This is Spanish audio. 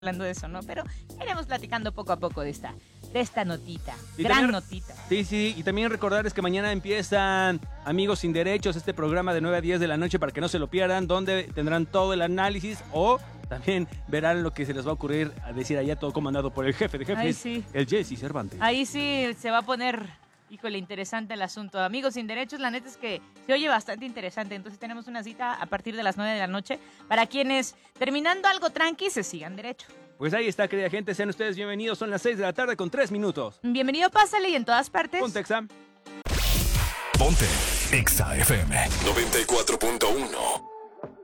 hablando de eso, ¿no? Pero iremos platicando poco a poco de esta notita, Y gran también, notita. Sí, y también recordarles que mañana empiezan Amigos Sin Derechos, este programa de 9 a 10 de la noche para que no se lo pierdan, donde tendrán todo el análisis o también verán lo que se les va a ocurrir a decir allá, todo comandado por el jefe de jefes, Ay, sí. el Jesse Cervantes. Ahí sí se va a poner, híjole, interesante el asunto. Amigos Sin Derechos, la neta es que se oye bastante interesante. Entonces tenemos una cita a partir de las 9 de la noche para quienes, terminando algo tranqui, se sigan derecho. Pues ahí está, querida gente, sean ustedes bienvenidos, son las 6 de la tarde con 3 minutos. Bienvenido, pásale y en todas partes. Ponte, Exa. Ponte Exa FM 94.1.